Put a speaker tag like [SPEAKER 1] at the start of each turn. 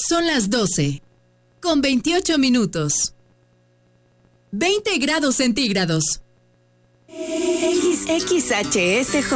[SPEAKER 1] Son las 12, con 28 minutos. 20 grados centígrados.
[SPEAKER 2] XHSJ